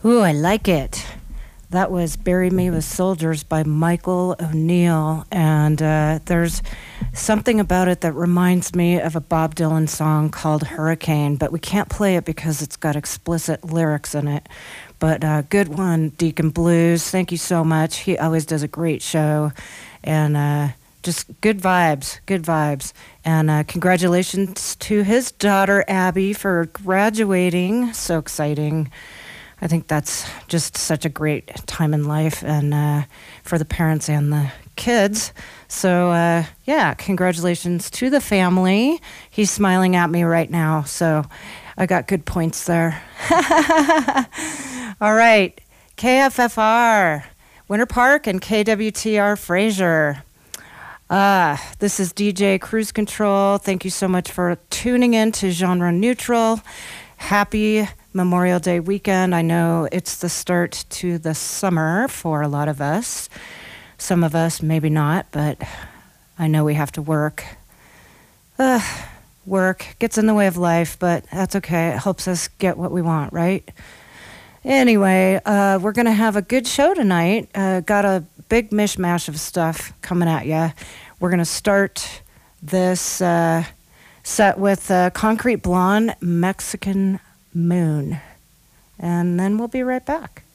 Ooh, I like it. That was Bury Me with Soldiers by Michael O'Neill. And there's something about it that reminds me of a Bob Dylan song called Hurricane, but we can't play it because it's got explicit lyrics in it. But good one, Deacon Blues. Thank you so much. He always does a great show. And just good vibes, good vibes. And congratulations to his daughter, Abby, for graduating. So exciting. I think that's just such a great time in life and for the parents and the kids. So, yeah, congratulations to the family. He's smiling at me right now, so I got good points there. All right, KFFR, Winter Park and KWTR Fraser. This is DJ Cruise Control. Thank you so much for tuning in to Genre Neutral. Happy Memorial Day weekend. I know it's the start to the summer for a lot of us. Some of us, maybe not, but I know we have to work. Work gets in the way of life, but that's okay. It helps us get what we want, right? Anyway, we're going to have a good show tonight. Got a big mishmash of stuff coming at you. We're going to start this set with Concrete Blonde, Mexican Moon. And then we'll be right back.